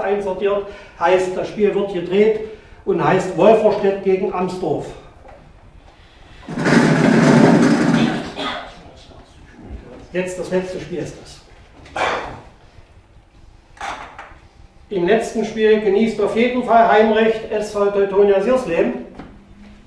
einsortiert, heißt, das Spiel wird gedreht und heißt Wolferstedt gegen Amsdorf. Jetzt das letzte Spiel ist das. Im letzten Spiel genießt auf jeden Fall Heimrecht SV Teutonia Siersleben.